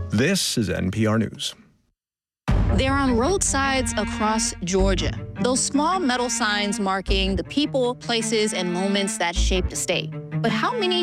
This is NPR News. They're on roadsides across Georgia. Those small metal signs marking the people, places, and moments that shaped the state. But how many